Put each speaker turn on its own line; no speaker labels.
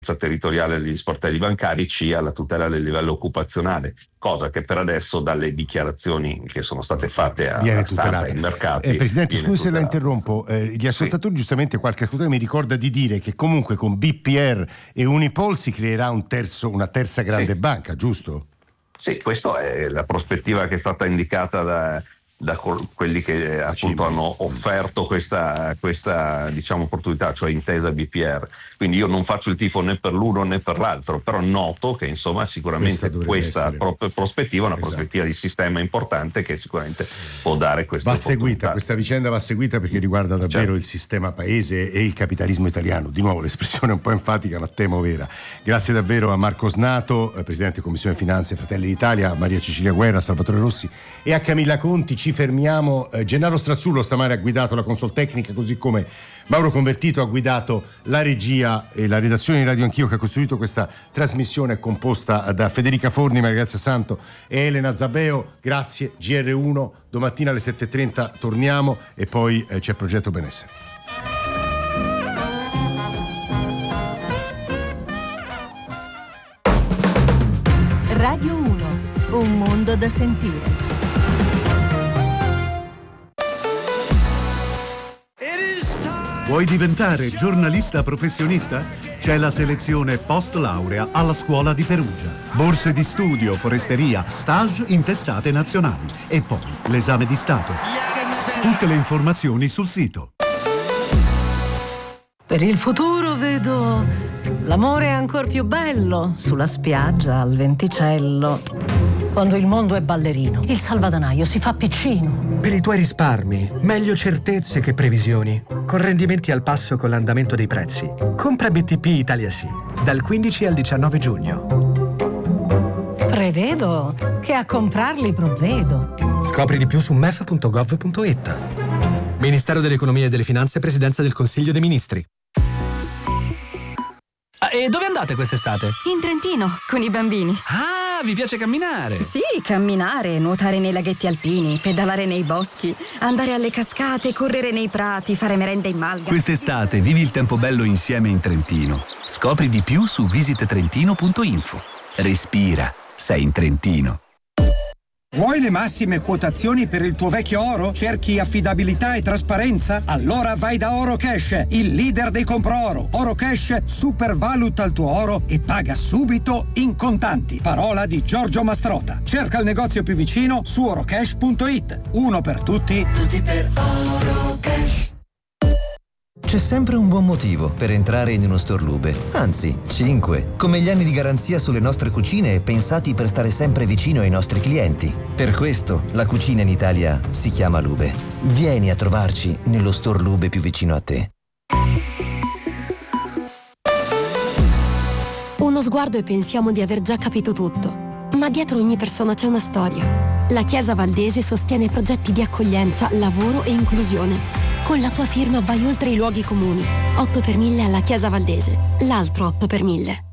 territoriale degli sportelli bancari, cia la tutela del livello occupazionale, cosa che per adesso dalle dichiarazioni che sono state fatte a stampa e ai mercati
Presidente, scusi se la interrompo, gli ascoltatori giustamente, qualche ascoltatore mi ricorda di dire che comunque con BPR e Unipol si creerà una terza grande banca, giusto?
Sì, questa è la prospettiva che è stata indicata da quelli che appunto hanno offerto questa diciamo opportunità, cioè Intesa BPR. Quindi io non faccio il tifo né per l'uno né per l'altro, però noto che insomma sicuramente questa prospettiva è una prospettiva di sistema importante che sicuramente può dare questa opportunità.
Questa vicenda va seguita perché riguarda davvero il sistema paese e il capitalismo italiano. Di nuovo l'espressione un po' enfatica ma temo vera. Grazie davvero a Marco Snato, Presidente Commissione Finanze Fratelli d'Italia, a Maria Cecilia Guerra, a Salvatore Rossi e a Camilla Conti. Ci fermiamo. Gennaro Strazzullo stamane ha guidato la console tecnica, così come Mauro Convertito ha guidato la regia e la redazione di Radio Anch'io, che ha costruito questa trasmissione composta da Federica Forni, Maria Grazia Santo e Elena Zabeo. Grazie. GR1 domattina alle 7:30 torniamo e poi c'è Progetto Benessere.
Radio 1, un mondo da sentire.
Vuoi diventare giornalista professionista? C'è la selezione post laurea alla Scuola di Perugia. Borse di studio, foresteria, stage in testate nazionali e poi l'esame di Stato. Tutte le informazioni sul sito.
Per il futuro vedo l'amore ancor più bello sulla spiaggia al venticello. Quando il mondo è ballerino, il salvadanaio si fa piccino.
Per i tuoi risparmi, meglio certezze che previsioni. Con rendimenti al passo con l'andamento dei prezzi. Compra BTP Italia Sì, dal 15 al 19 giugno.
Prevedo che a comprarli provvedo.
Scopri di più su mef.gov.it. Ministero dell'Economia e delle Finanze, Presidenza del Consiglio dei Ministri.
E dove andate quest'estate?
In Trentino, con i bambini.
Ah, vi piace camminare?
Sì, camminare, nuotare nei laghetti alpini, pedalare nei boschi, andare alle cascate, correre nei prati, fare merenda in malga.
Quest'estate vivi il tempo bello insieme in Trentino. Scopri di più su visittrentino.info. Respira, sei in Trentino.
Vuoi le massime quotazioni per il tuo vecchio oro? Cerchi affidabilità e trasparenza? Allora vai da Orocash, il leader dei compro-oro. Orocash supervaluta il tuo oro e paga subito in contanti. Parola di Giorgio Mastrota. Cerca il negozio più vicino su orocash.it. Uno per tutti, tutti per Orocash.
C'è sempre un buon motivo per entrare in uno store Lube, anzi 5, come gli anni di garanzia sulle nostre cucine pensati per stare sempre vicino ai nostri clienti. Per questo la cucina in Italia si chiama Lube. Vieni a trovarci nello store Lube più vicino a te.
Uno sguardo e pensiamo di aver già capito tutto, ma dietro ogni persona c'è una storia. La Chiesa Valdese sostiene progetti di accoglienza, lavoro e inclusione. Con la tua firma vai oltre i luoghi comuni. 8 per 1000 alla Chiesa Valdese. L'altro 8 per 1000.